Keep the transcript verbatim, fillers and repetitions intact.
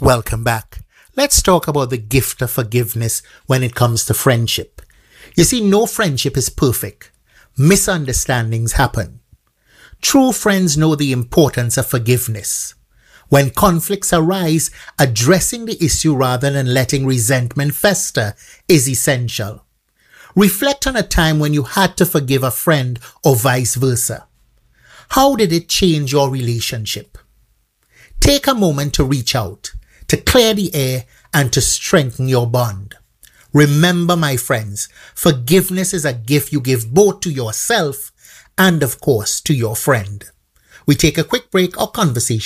Welcome back. Let's talk about the gift of forgiveness when it comes to friendship. You see, no friendship is perfect. Misunderstandings happen. True friends know the importance of forgiveness. When conflicts arise, addressing the issue rather than letting resentment fester is essential. Reflect on a time when you had to forgive a friend or vice versa. How did it change your relationship? Take a moment to reach out, to clear the air, and to strengthen your bond. Remember, my friends, forgiveness is a gift you give both to yourself and, of course, to your friend. We take a quick break. Our conversation